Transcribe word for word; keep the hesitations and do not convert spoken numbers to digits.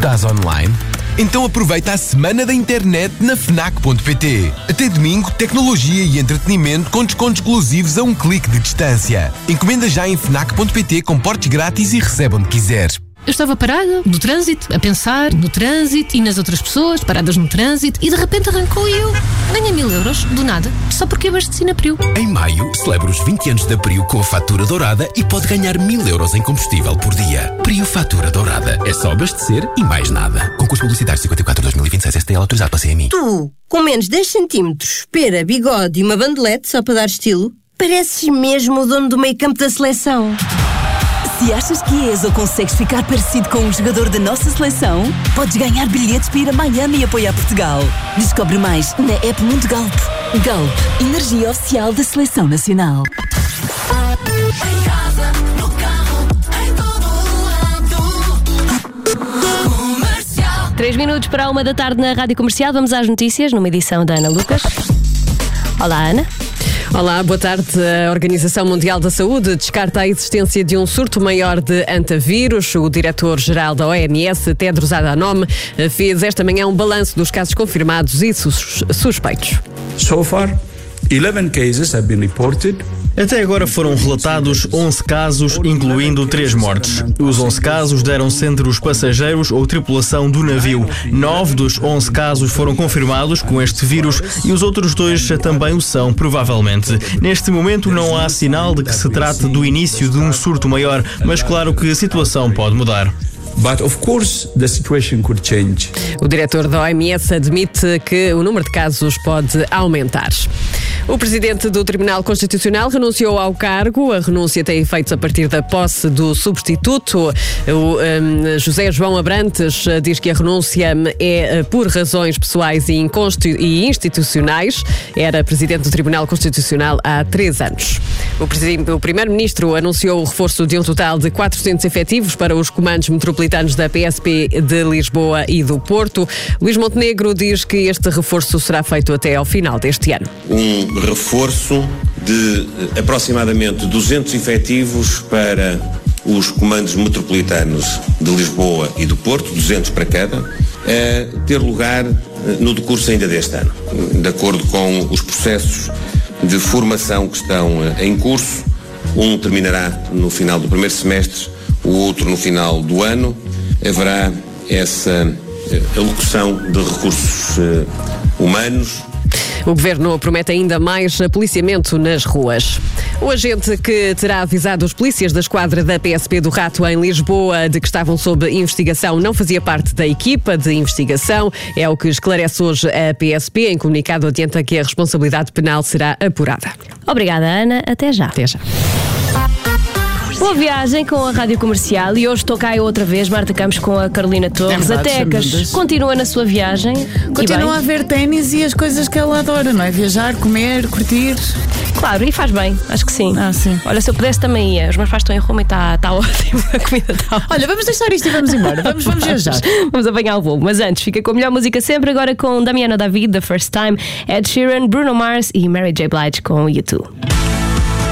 Estás online? Então aproveita a semana da internet na Fnac ponto pt. Até domingo, tecnologia e entretenimento com descontos exclusivos a um clique de distância. Encomenda já em Fnac ponto pt com portes grátis e recebe onde quiseres. Eu estava parada, no trânsito, a pensar no trânsito e nas outras pessoas paradas no trânsito e de repente arrancou e eu ganhei mil euros, do nada, só porque abasteci na Priu. Em maio, celebra os vinte anos da Priu com a fatura dourada e pode ganhar mil euros em combustível por dia. Priu Fatura Dourada. É só abastecer e mais nada. Concurso publicitário cinquenta e quatro dois mil e vinte e seis S T L autorizado pela C M I. Tu, com menos dez centímetros, pera, bigode e uma bandelete só para dar estilo, pareces mesmo o dono do meio campo da seleção. Se achas que és ou consegues ficar parecido com um jogador da nossa seleção, podes ganhar bilhetes para ir a Miami e apoiar Portugal. Descobre mais na app Mundo Galp. Galp, energia oficial da Seleção Nacional. Em casa, no carro, em todo lado. Comercial. Três minutos para a uma da tarde na Rádio Comercial. Vamos às notícias, numa edição da Ana Lucas. Olá, Ana. Olá, boa tarde. A Organização Mundial da Saúde descarta a existência de um surto maior de antavírus. O diretor-geral da O M S, Tedros Adhanom, fez esta manhã um balanço dos casos confirmados e sus- suspeitos. So far, eleven cases have been reported. Até agora foram relatados onze casos, incluindo três mortes. Os onze casos deram-se entre os passageiros ou tripulação do navio. Nove dos onze casos foram confirmados com este vírus e os outros dois também o são, provavelmente. Neste momento não há sinal de que se trate do início de um surto maior, mas claro que a situação pode mudar. But of course the situation could change. O diretor da O M S admite que o número de casos pode aumentar. O presidente do Tribunal Constitucional renunciou ao cargo. A renúncia tem efeitos a partir da posse do substituto. O um, José João Abrantes diz que a renúncia é por razões pessoais e, inconstitu- e institucionais. Era presidente do Tribunal Constitucional há três anos. O, presid- o primeiro-ministro anunciou o reforço de um total de quatrocentos efetivos para os comandos metropolitanos da P S P de Lisboa e do Porto. Luís Montenegro diz que este reforço será feito até ao final deste ano. Um reforço de aproximadamente duzentos efetivos para os comandos metropolitanos de Lisboa e do Porto, duzentos para cada, a ter lugar no decurso ainda deste ano. De acordo com os processos de formação que estão em curso, um terminará no final do primeiro semestre, o outro no final do ano. Haverá essa alocução de recursos humanos. O Governo promete ainda mais policiamento nas ruas. O agente que terá avisado os polícias da esquadra da P S P do Rato em Lisboa de que estavam sob investigação não fazia parte da equipa de investigação. É o que esclarece hoje a P S P. Em comunicado adianta que a responsabilidade penal será apurada. Obrigada, Ana. Até já. Até já. Boa viagem com a Rádio Comercial e hoje estou cá eu outra vez, Marta Campos com a Carolina Torres. É a Tecas continua na sua viagem. Continua a ver ténis e as coisas que ela adora, não é? Viajar, comer, curtir. Claro, e faz bem, acho que sim. Ah, sim. Olha, se eu pudesse também ia. Os meus pais estão em Roma e está tá ótimo, a comida está ótima. Olha, vamos deixar isto e vamos embora. Vamos, vamos viajar. Vamos apanhar o voo. Mas antes, fica com a melhor música sempre, agora com Damiano David, The First Time, Ed Sheeran, Bruno Mars e Mary J. Blige com U dois.